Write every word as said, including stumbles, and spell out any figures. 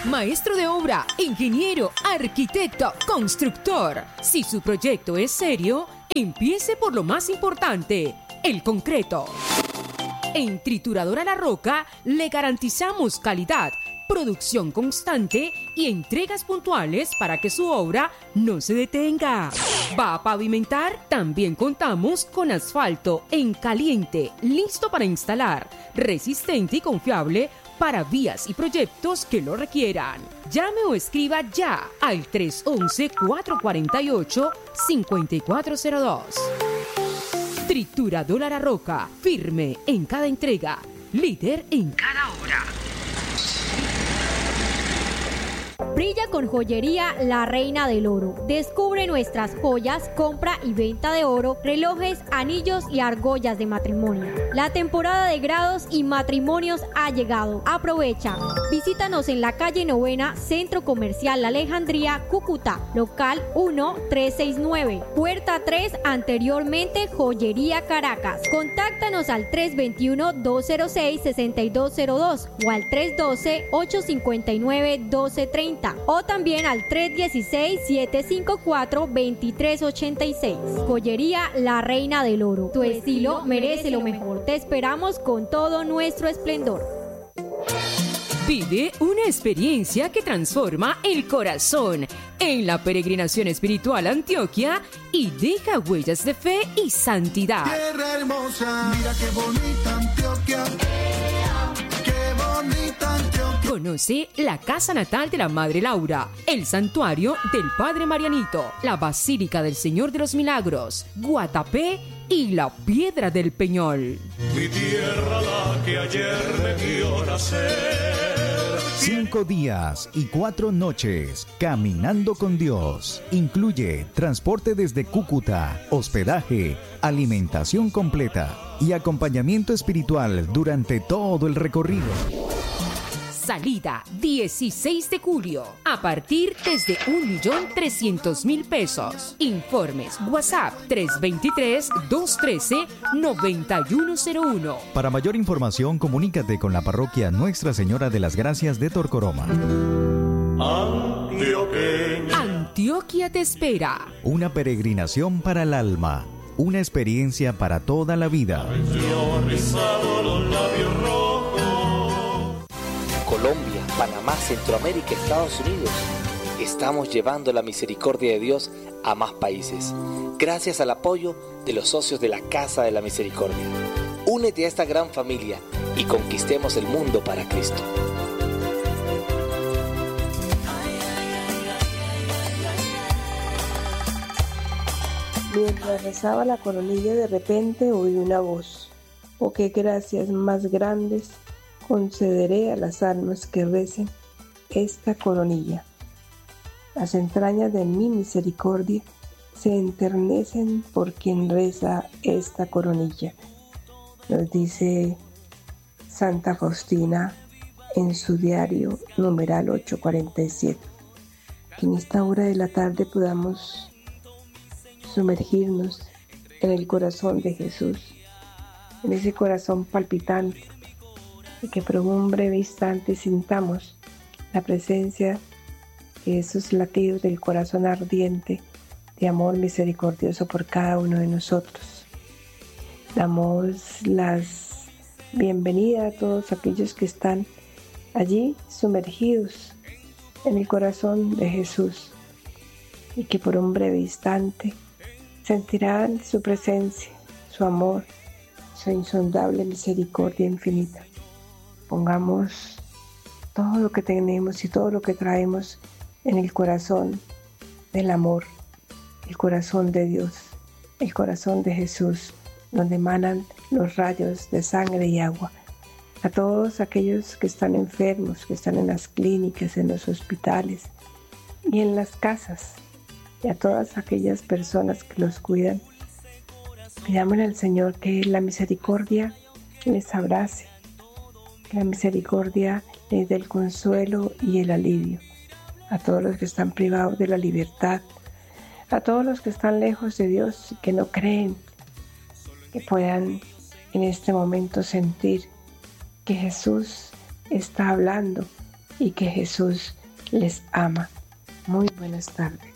Maestro de obra, ingeniero, arquitecto, constructor. Si su proyecto es serio, empiece por lo más importante, el concreto. En Trituradora La Roca le garantizamos calidad, producción constante y entregas puntuales para que su obra no se detenga. ¿Va a pavimentar? También contamos con asfalto en caliente, listo para instalar, resistente y confiable para vías y proyectos que lo requieran. Llame o escriba ya al tres once, cuatro cuatro ocho, cinco cuatro cero dos. Trituradora La Roca, firme en cada entrega, líder en cada obra. Brilla con joyería La Reina del Oro. Descubre nuestras joyas, compra y venta de oro, relojes, anillos y argollas de matrimonio. La temporada de grados y matrimonios ha llegado. Aprovecha. Visítanos en la calle Novena, Centro Comercial La Alejandría, Cúcuta, local uno tres seis nueve, puerta tres, anteriormente Joyería Caracas. Contáctanos al tres dos uno, dos cero seis, seis dos cero dos o al tres uno dos, ocho cinco nueve, uno dos tres cero o también al tres uno seis, siete cinco cuatro, dos tres ocho seis. Joyería La Reina del Oro. Tu estilo merece lo mejor. Te esperamos con todo nuestro esplendor. Vive una experiencia que transforma el corazón en la peregrinación espiritual a Antioquia y deja huellas de fe y santidad. Tierra hermosa, mira qué bonita Antioquia. Qué bonita Antioquia. Conoce la casa natal de la Madre Laura, el santuario del Padre Marianito, la Basílica del Señor de los Milagros, Guatapé y la Piedra del Peñol. Mi tierra, la que ayer me vio nacer. Cinco días y cuatro noches caminando con Dios. Incluye transporte desde Cúcuta, hospedaje, alimentación completa y acompañamiento espiritual durante todo el recorrido. Salida dieciséis de julio, a partir desde un millón trescientos mil pesos. Informes WhatsApp tres dos tres, dos uno tres, nueve uno cero uno. Para mayor información, comunícate con la parroquia Nuestra Señora de las Gracias de Torcoroma. Antioqueña. Antioquia te espera. Una peregrinación para el alma, una experiencia para toda la vida. Yo rizado los labios rojos. Colombia, Panamá, Centroamérica, Estados Unidos. Estamos llevando la misericordia de Dios a más países, gracias al apoyo de los socios de la Casa de la Misericordia. Únete a esta gran familia y conquistemos el mundo para Cristo. Mientras rezaba la coronilla, de repente oí una voz: oh, qué gracias más grandes concederé a las almas que recen esta coronilla. Las entrañas de mi misericordia se enternecen por quien reza esta coronilla. Nos dice Santa Faustina en su diario numeral ochocientos cuarenta y siete. Que en esta hora de la tarde podamos sumergirnos en el corazón de Jesús, en ese corazón palpitante, y que por un breve instante sintamos la presencia de esos latidos del corazón ardiente de amor misericordioso por cada uno de nosotros. Damos las bienvenidas a todos aquellos que están allí sumergidos en el corazón de Jesús y que por un breve instante sentirán su presencia, su amor, su insondable misericordia infinita. Pongamos todo lo que tenemos y todo lo que traemos en el corazón del amor, el corazón de Dios, el corazón de Jesús, donde emanan los rayos de sangre y agua. A todos aquellos que están enfermos, que están en las clínicas, en los hospitales y en las casas, y a todas aquellas personas que los cuidan, pidámosle al Señor que la misericordia les abrace, que la misericordia les dé el consuelo y el alivio a todos los que están privados de la libertad, a todos los que están lejos de Dios y que no creen, que puedan en este momento sentir que Jesús está hablando y que Jesús les ama. Muy buenas tardes.